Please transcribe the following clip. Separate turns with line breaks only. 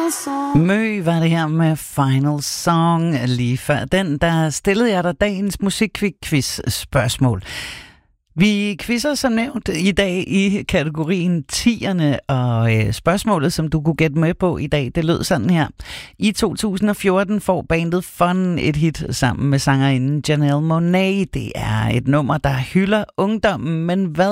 Mø var det her med Final Song lige før. Den, der stillede jeg dig dagens musikquiz-spørgsmål. Vi quizzer som nævnt i dag i kategorien 10'erne, og spørgsmålet, som du kunne gætte med på i dag, det lød sådan her. I 2014 får bandet Fun et hit sammen med sangerinden Janelle Monáe. Det er et nummer, der hylder ungdommen, men hvad